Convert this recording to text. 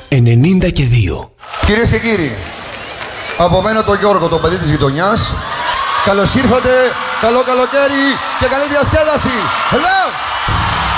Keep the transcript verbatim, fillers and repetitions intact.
ενενήντα και δύο. Κυρίες και κύριοι, από μένα τον Γιώργο, το παιδί της γειτονιάς, καλώς ήρθατε, καλό καλοκαίρι και καλή διασκέδαση. Hello!